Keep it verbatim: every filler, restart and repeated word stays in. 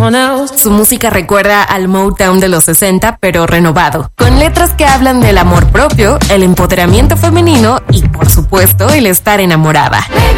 someone else. Su música recuerda al Motown de los sesenta, pero renovado, con letras que hablan del amor propio, el empoderamiento femenino y, por supuesto, el estar enamorada.